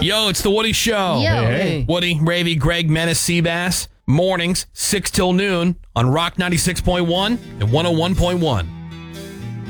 Yo, it's the Woody Show. Yo. Hey. Woody, Ravy, Greg, Menace, Seabass. Mornings, 6 till noon on Rock 96.1 and 101.1.